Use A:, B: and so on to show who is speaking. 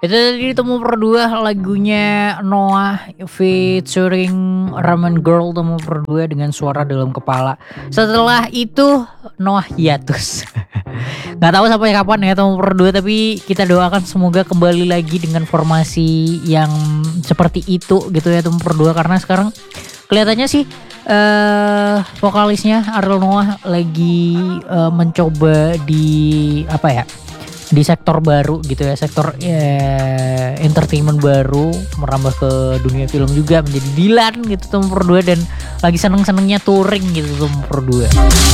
A: Itu tadi Temu Berdua lagunya Noah featuring Ramen Girl Temu Berdua dengan Suara Dalam Kepala. Setelah itu Noah hiatus. Gak tahu sampai kapan ya Temu Berdua, tapi kita doakan semoga kembali lagi dengan formasi yang seperti itu gitu ya Temu Berdua, karena sekarang kelihatannya sih vokalisnya Ariel Noah lagi mencoba di apa ya, di sektor baru gitu ya, sektor entertainment baru, merambah ke dunia film juga menjadi Dilan gitu Temu Berdua, dan lagi seneng-senengnya touring gitu Temu Berdua.